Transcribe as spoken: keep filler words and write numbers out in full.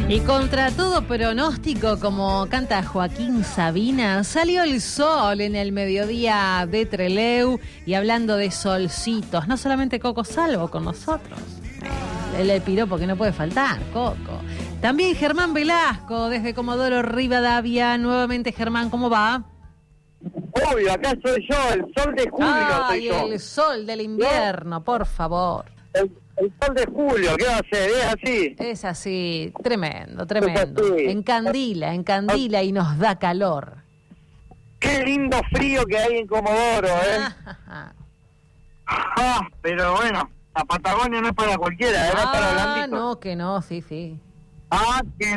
Y contra todo pronóstico, como canta Joaquín Sabina, salió el sol en el mediodía de Trelew. Y hablando de solcitos, no solamente Coco Salvo con nosotros, él el piropo que no puede faltar, Coco. También Germán Velasco, desde Comodoro Rivadavia. Nuevamente, Germán, ¿cómo va? Obvio, acá soy yo, el sol de julio. Ay, soy yo. el sol del invierno, por favor. El, el sol de julio, ¿qué va a ser? Es así. Es así, tremendo, tremendo. Es así. Encandila, encandila y nos da calor. Qué lindo frío que hay en Comodoro, ¿eh? Ah, Ah, pero bueno, la Patagonia no es para cualquiera, era para ah blandito. no, que no, sí, sí. Ah, que